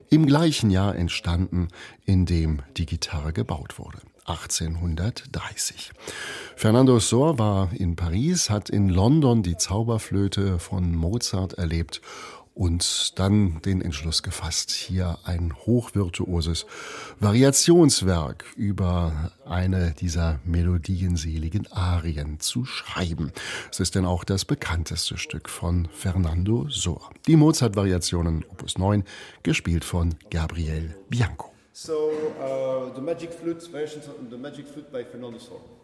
im gleichen Jahr entstanden, in dem die Gitarre gebaut wurde. 1830. Fernando Sor war in Paris, hat in London die Zauberflöte von Mozart erlebt und dann den Entschluss gefasst, hier ein hochvirtuoses Variationswerk über eine dieser melodienseligen Arien zu schreiben. Es ist denn auch das bekannteste Stück von Fernando Sor. Die Mozart-Variationen Opus 9, gespielt von Gabriel Bianco. So, the Magic Flute version of the Magic Flute by Fernando Sor.